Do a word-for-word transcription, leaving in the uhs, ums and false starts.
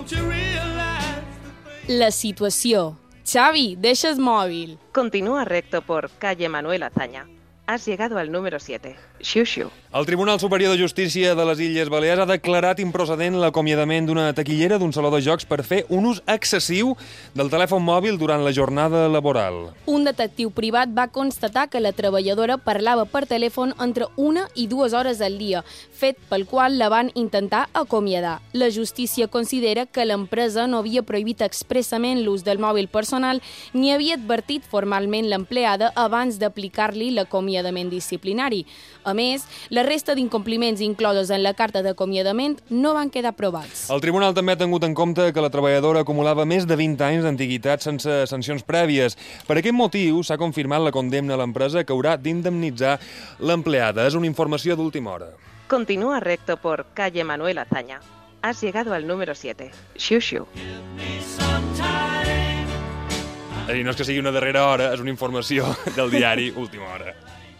La situació. Xavi, deixa el mòbil. Continúa recto por calle Manuel Azaña. Has llegado al número siete. Xiu, xiu. El Tribunal Superior de Justícia de les Illes Balears ha declarat improcedent l'acomiadament d'una taquillera d'un saló de jocs per fer un ús excessiu del telèfon mòbil durant la jornada laboral. Un detectiu privat va constatar que la treballadora parlava per telèfon entre una i dues hores al dia, fet pel qual la van intentar acomiadar. La justícia considera que l'empresa no havia prohibit expressament l'ús del mòbil personal ni havia advertit formalment l'empleada abans d'aplicar-li l'acomiadament disciplinari. A més, la resta d'incompliments inclosos en la carta d'acomiadament no van quedar provats. El tribunal també ha tingut en compte que la treballadora acumulava més de vint anys d'antiguitat sense sancions prèvies. Per aquest motiu s'ha confirmat la condemna a l'empresa que haurà d'indemnitzar l'empleada. És una informació d'última hora. Continúa recto por calle Manuel Azaña. Has llegado al número siete. Xiu, xiu. És a dir, no és que sigui una darrera hora, és una informació del diari Última Hora.